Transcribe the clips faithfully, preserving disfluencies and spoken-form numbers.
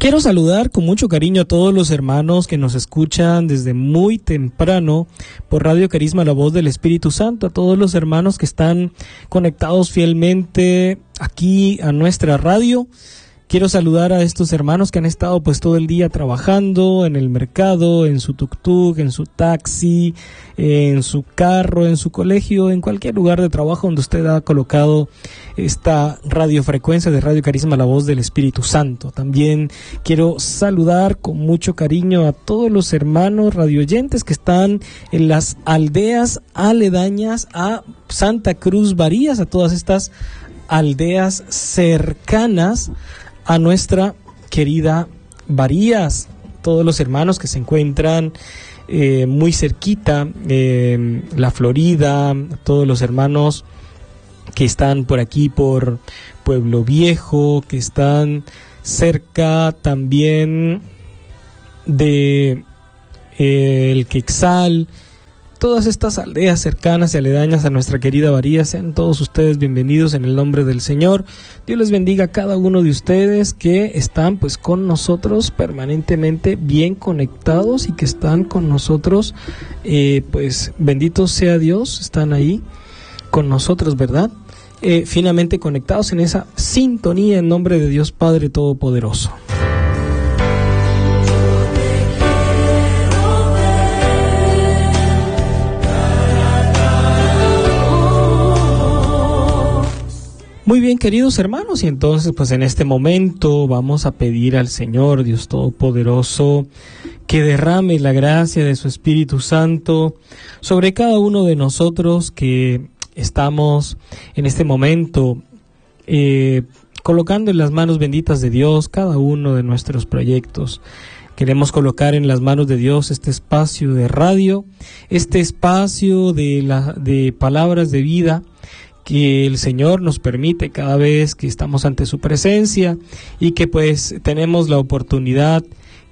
Quiero saludar con mucho cariño a todos los hermanos que nos escuchan desde muy temprano por Radio Carisma, la voz del Espíritu Santo, a todos los hermanos que están conectados fielmente aquí a nuestra radio. Quiero saludar a estos hermanos que han estado pues todo el día trabajando en el mercado, en su tuk-tuk, en su taxi, en su carro, en su colegio, en cualquier lugar de trabajo donde usted ha colocado esta radiofrecuencia de Radio Carisma, la voz del Espíritu Santo. También quiero saludar con mucho cariño a todos los hermanos radioyentes que están en las aldeas aledañas a Santa Cruz Varías, a todas estas aldeas cercanas a nuestra querida Varías, todos los hermanos que se encuentran eh, muy cerquita, eh, la Florida, todos los hermanos que están por aquí por Pueblo Viejo, que están cerca también de eh, el Quexal, todas estas aldeas cercanas y aledañas a nuestra querida Varías. Sean todos ustedes bienvenidos en el nombre del Señor. Dios les bendiga a cada uno de ustedes que están pues con nosotros permanentemente bien conectados y que están con nosotros, eh, pues bendito sea Dios, están ahí con nosotros, ¿verdad? Eh, finamente conectados en esa sintonía en nombre de Dios Padre Todopoderoso. Muy bien, queridos hermanos, y entonces pues en este momento vamos a pedir al Señor Dios Todopoderoso que derrame la gracia de su Espíritu Santo sobre cada uno de nosotros que estamos en este momento eh, colocando en las manos benditas de Dios cada uno de nuestros proyectos. Queremos colocar en las manos de Dios este espacio de radio, este espacio de, la, de palabras de vida que el Señor nos permite cada vez que estamos ante su presencia y que pues tenemos la oportunidad,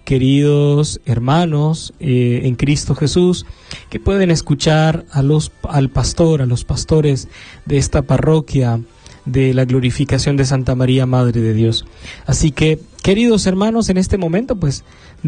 queridos hermanos eh, en Cristo Jesús, que pueden escuchar a los, al pastor, a los pastores de esta parroquia de la glorificación de Santa María, Madre de Dios. Así que, queridos hermanos, en este momento pues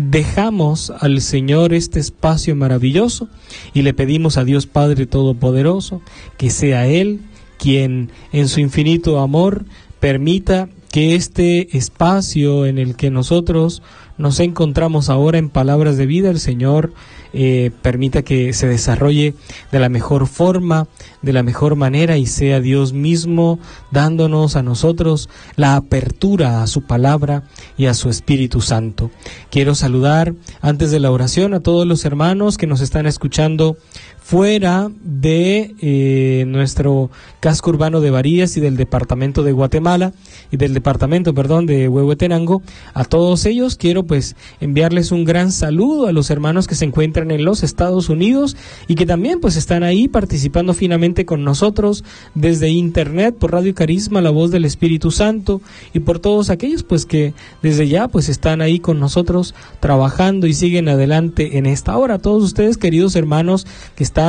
dejamos al Señor este espacio maravilloso y le pedimos a Dios Padre Todopoderoso que sea Él quien en su infinito amor permita que este espacio en el que nosotros nos encontramos ahora en palabras de vida, el Señor eh, permita que se desarrolle de la mejor forma, de la mejor manera, y sea Dios mismo dándonos a nosotros la apertura a su palabra y a su Espíritu Santo. Quiero saludar antes de la oración a todos los hermanos que nos están escuchando fuera de eh, nuestro casco urbano de Varías y del departamento de Guatemala y del departamento, perdón, de Huehuetenango. A todos ellos quiero pues enviarles un gran saludo a los hermanos que se encuentran en los Estados Unidos y que también pues están ahí participando finamente con nosotros desde internet por Radio Carisma, la voz del Espíritu Santo, y por todos aquellos pues que desde ya pues están ahí con nosotros trabajando y siguen adelante en esta hora. A todos ustedes, queridos hermanos que están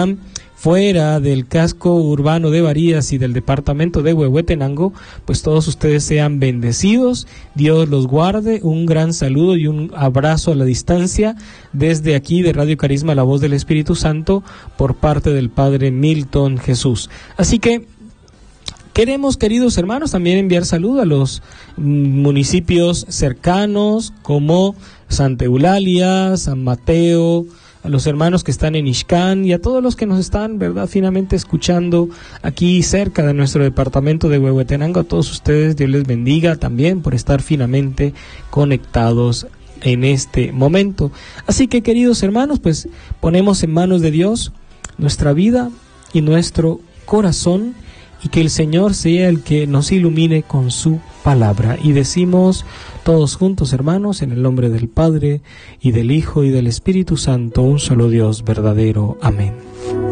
fuera del casco urbano de Varías y del departamento de Huehuetenango, pues todos ustedes sean bendecidos, Dios los guarde. Un gran saludo y un abrazo a la distancia desde aquí de Radio Carisma, la voz del Espíritu Santo, por parte del Padre Milton Jesús. Así que queremos, queridos hermanos, también enviar saludo a los municipios cercanos como Santa Eulalia, San Mateo, a los hermanos que están en Ixcán y a todos los que nos están, verdad, finamente escuchando aquí cerca de nuestro departamento de Huehuetenango. A todos ustedes, Dios les bendiga también por estar finamente conectados en este momento. Así que, queridos hermanos, pues ponemos en manos de Dios nuestra vida y nuestro corazón, y que el Señor sea el que nos ilumine con su palabra. Y decimos todos juntos, hermanos, en el nombre del Padre, y del Hijo, y del Espíritu Santo, un solo Dios verdadero. Amén.